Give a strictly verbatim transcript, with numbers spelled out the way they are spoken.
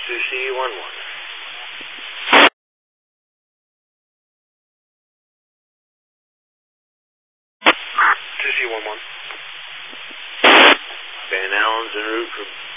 two C one one. two C one one. Van Allen's en route for